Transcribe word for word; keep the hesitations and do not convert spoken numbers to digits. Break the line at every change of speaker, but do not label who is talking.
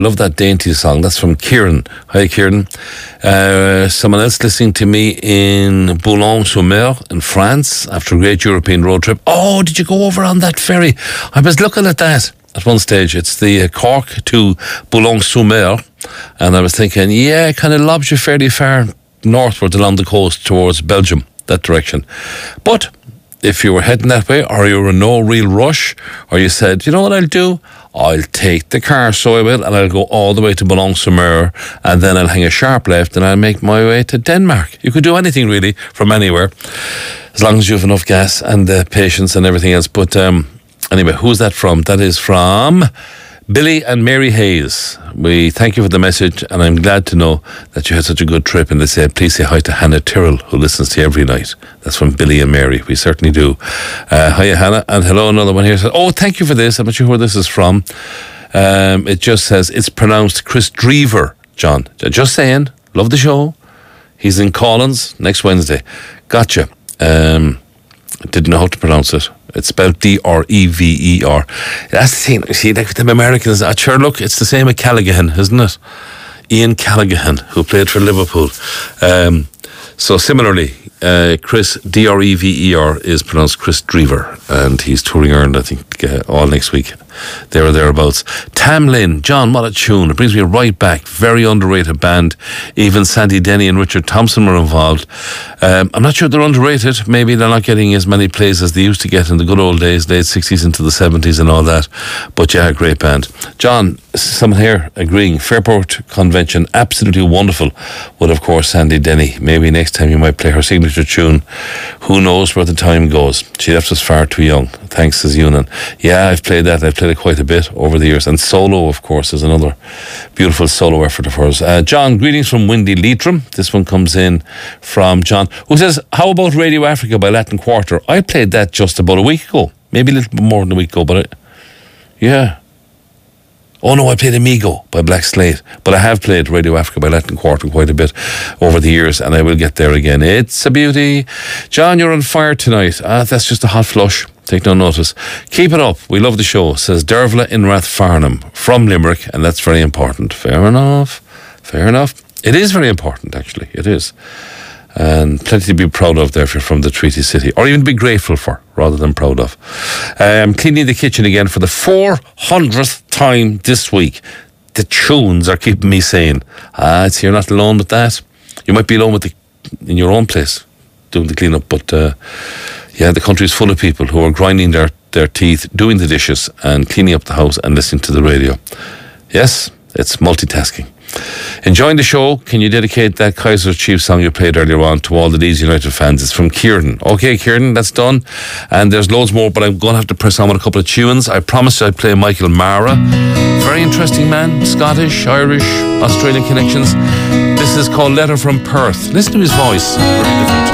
Love that dainty song. That's from Kieran. Hi, Kieran. Uh, someone else listening to me in Boulogne-sur-Mer in France after a great European road trip. Oh, did you go over on that ferry? I was looking at that at one stage. It's the uh, Cork to Boulogne-sur-Mer. And I was thinking, yeah, it kind of lobs you fairly far northward along the coast towards Belgium, that direction. But if you were heading that way, or you were in no real rush, or you said, you know what I'll do? I'll take the car, so I will, and I'll go all the way to Boulogne-sur-Mer, and then I'll hang a sharp left, and I'll make my way to Denmark. You could do anything, really, from anywhere, as long as you have enough gas and uh, patience and everything else. But um, anyway, who's that from? That is from Billy and Mary Hayes. We thank you for the message, and I'm glad to know that you had such a good trip. And they say, please say hi to Hannah Tyrrell, who listens to you every night. That's from Billy and Mary. We certainly do. Uh, hiya, Hannah. And hello, another one here says, oh, thank you for this. I'm not sure where this is from. Um, it just says, it's pronounced Chris Drever, John. Just saying, love the show. He's in Collins next Wednesday. Gotcha. Um, didn't know how to pronounce it. It's spelled D R E V E R. That's the thing. You see, like with them Americans, uh, sure, look, it's the same with Callaghan, isn't it? Ian Callaghan, who played for Liverpool. Um, so similarly, uh, Chris, D R E V E R, is pronounced Chris Drever, and he's touring Ireland, I think, uh, all next week. There or thereabouts. Tam Lynn, John, what a tune. It brings me right back. Very underrated band. Even Sandy Denny and Richard Thompson were involved. Um, I'm not sure they're underrated. Maybe they're not getting as many plays as they used to get in the good old days, late sixties into the seventies and all that. But yeah, great band. John, someone here agreeing. Fairport Convention, absolutely wonderful. Well, of course, Sandy Denny. Maybe next time you might play her signature tune. Who knows where the time goes? She left us far too young. Thanks, says Ewan. Yeah, I've played that. I've played it quite a bit over the years. And Solo, of course, is another beautiful solo effort of hers. Uh, John, greetings from Windy Leitrim. This one comes in from John, who says, how about Radio Africa by Latin Quarter? I played that just about a week ago. Maybe a little bit more than a week ago, but I, yeah. Oh no, I played Amigo by Black Slate, but I have played Radio Africa by Latin Quarter quite a bit over the years, and I will get there again. It's a beauty. John, you're on fire tonight. Ah, that's just a hot flush. Take no notice. Keep it up. We love the show, says Dervla in Rathfarnham from Limerick, and that's very important. Fair enough. Fair enough. It is very important, actually. It is. And plenty to be proud of there if you're from the Treaty City, or even be grateful for rather than proud of. I'm cleaning the kitchen again for the four hundredth time this week. The tunes are keeping me sane. Ah, it's you're not alone with that. You might be alone with the in your own place doing the cleanup, but uh, yeah, the country is full of people who are grinding their, their teeth, doing the dishes and cleaning up the house and listening to the radio. Yes, it's multitasking. Enjoying the show. Can you dedicate that Kaiser Chiefs song you played earlier on to all the Leeds United fans? It's from Kieran. Okay, Kieran, that's done. And there's loads more, but I'm going to have to press on with a couple of tunes. I promised I'd play Michael Mara. Very interesting man. Scottish, Irish, Australian connections. This is called Letter from Perth. Listen to his voice. Very different.